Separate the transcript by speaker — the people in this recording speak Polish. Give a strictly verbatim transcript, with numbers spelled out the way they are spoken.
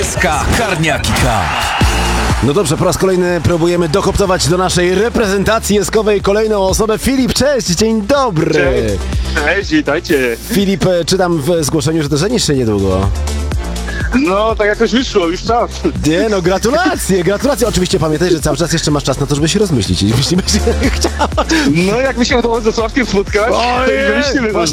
Speaker 1: S K Karniaki Cup.
Speaker 2: No dobrze, po raz kolejny próbujemy dokoptować do naszej reprezentacji eskowej kolejną osobę. Filip, cześć, dzień dobry.
Speaker 3: Cześć, cześć, witajcie.
Speaker 2: Filip, czytam w zgłoszeniu, że to żenisz się niedługo.
Speaker 3: No, tak jakoś wyszło, już czas.
Speaker 2: Nie, no gratulacje, gratulacje. Oczywiście pamiętaj, że cały czas jeszcze masz czas na to, żeby się rozmyślić, jeśli byś chciał.
Speaker 3: No, jak mi się udało ze Sławkiem spotkać, to i wymyślimy.